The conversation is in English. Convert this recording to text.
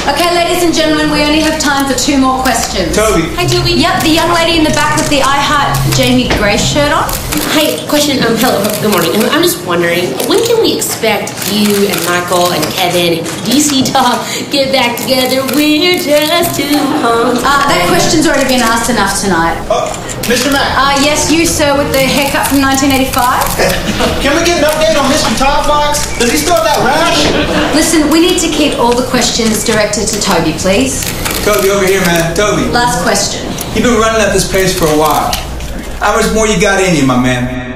Okay, ladies and gentlemen, we only have time for 2 more questions. Toby. Hi, Toby. Yep, the young lady in the back with the I Heart Jamie Grace shirt on. Hi, question. Hello, good morning. I'm just wondering, when can we expect you and Michael and Kevin and DC Talk get back together? We're just too hung. That question's already been asked enough tonight. Mr. Mack. Yes, you, sir, with the haircut from 1985. Can we get an update on Mr. Topbox? Does he still have that rash? Listen, we need to keep all the questions directed to Toby, please. Toby, over here, man. Toby. Last question. You've been running at this place for a while. How much more you got in you, my man?